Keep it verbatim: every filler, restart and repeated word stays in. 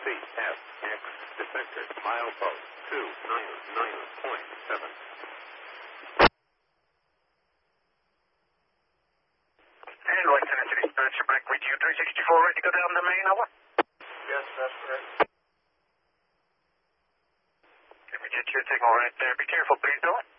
C F X detector milepost two nine nine point seven. And Western City Dispatcher, back with you, three sixty-four, ready to go down the main, over? Yes, that's correct. Let me get your signal right there. Be careful, please, over.